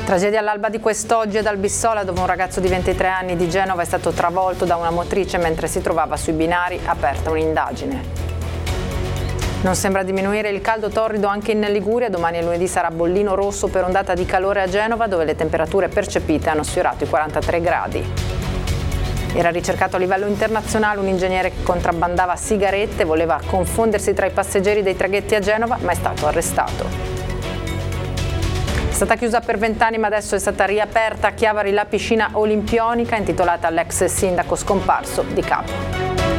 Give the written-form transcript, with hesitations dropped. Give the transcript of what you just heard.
Tragedia all'alba di quest'oggi ad Albissola, dove un ragazzo di 23 anni di Genova è stato travolto da una motrice mentre si trovava sui binari, aperta un'indagine. Non sembra diminuire il caldo torrido anche in Liguria. Domani e lunedì sarà bollino rosso per ondata di calore a Genova, dove le temperature percepite hanno sfiorato i 43 gradi. Era ricercato a livello internazionale un ingegnere che contrabbandava sigarette, voleva confondersi tra i passeggeri dei traghetti a Genova, ma è stato arrestato. È stata chiusa per 20 anni, ma adesso è stata riaperta a Chiavari la piscina olimpionica intitolata all'ex sindaco scomparso di Capo.